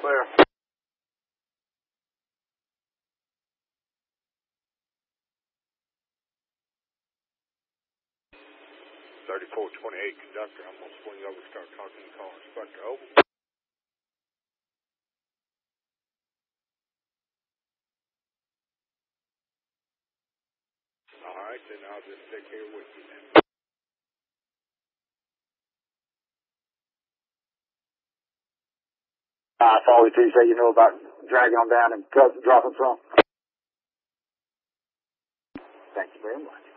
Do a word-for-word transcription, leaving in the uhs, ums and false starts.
Clear. thirty-four twenty-eight conductor, I'm going to swing over and start talking to the car inspector. Over. All right, then I'll just take care with you then. Uh, that's all we do say you know about dragging them down and cut, dropping some. Thank you very much.